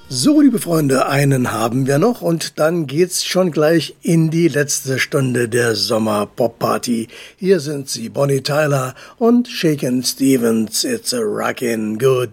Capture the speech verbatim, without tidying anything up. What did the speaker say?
So, liebe Freunde, einen haben wir noch und dann geht's schon gleich in die letzte Stunde der Sommer-Pop-Party. Hier sind sie, Bonnie Tyler und Shakin' Stevens, It's a Rockin' Good